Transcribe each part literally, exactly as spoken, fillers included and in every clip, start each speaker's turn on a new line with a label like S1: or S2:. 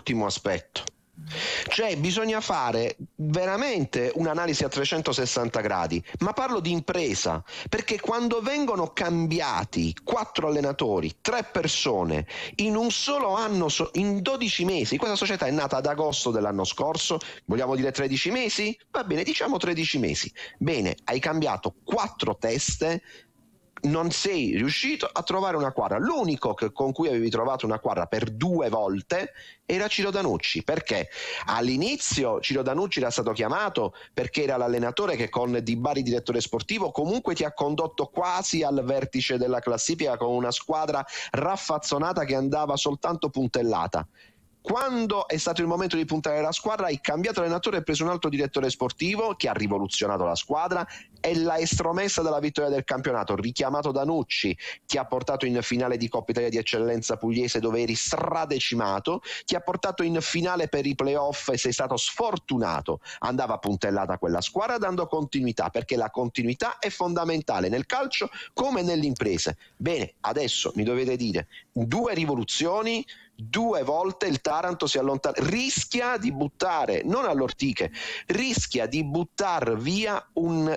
S1: ultimo aspetto. Cioè bisogna fare veramente un'analisi a trecentosessanta gradi, ma parlo di impresa, perché quando vengono cambiati quattro allenatori, tre persone in un solo anno, in dodici mesi, questa società è nata ad agosto dell'anno scorso, vogliamo dire tredici mesi? Va bene, diciamo tredici mesi. Bene, hai cambiato quattro teste, non sei riuscito a trovare una quadra. L'unico che, con cui avevi trovato una quadra per due volte era Ciro Danucci, perché all'inizio Ciro Danucci era stato chiamato perché era l'allenatore che con Di Bari direttore sportivo comunque ti ha condotto quasi al vertice della classifica con una squadra raffazzonata che andava soltanto puntellata. Quando è stato il momento di puntare la squadra, hai cambiato allenatore e preso un altro direttore sportivo che ha rivoluzionato la squadra e l'ha estromessa dalla vittoria del campionato, richiamato Danucci, ti ha portato in finale di Coppa Italia di Eccellenza Pugliese dove eri stradecimato, ti ha portato in finale per i playoff e sei stato sfortunato. Andava puntellata quella squadra dando continuità, perché la continuità è fondamentale nel calcio come nelle imprese. Bene, adesso mi dovete dire due rivoluzioni, due volte il Taranto si allontana, rischia di buttare, non all'ortiche, rischia di buttar via un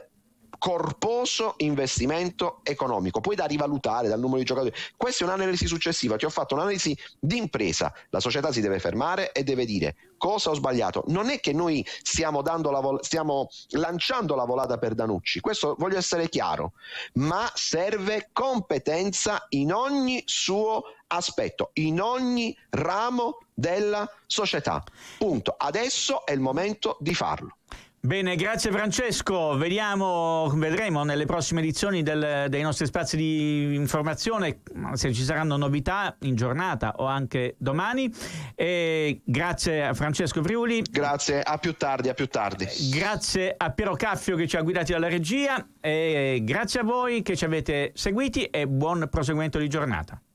S1: corposo investimento economico, poi da rivalutare dal numero di giocatori. Questa è un'analisi successiva, ti ho fatto un'analisi di impresa, la società si deve fermare e deve dire cosa ho sbagliato. Non è che noi stiamo, dando la vol- stiamo lanciando la volata per Danucci, questo voglio essere chiaro, ma serve competenza in ogni suo aspetto, in ogni ramo della società. Punto. Adesso è il momento di farlo.
S2: Bene, grazie Francesco, vediamo, vedremo nelle prossime edizioni del, dei nostri spazi di informazione se ci saranno novità in giornata o anche domani. E grazie a Francesco Friuli.
S1: Grazie, a più tardi, a più tardi.
S2: Grazie a Piero Caffio che ci ha guidati alla regia e grazie a voi che ci avete seguiti e buon proseguimento di giornata.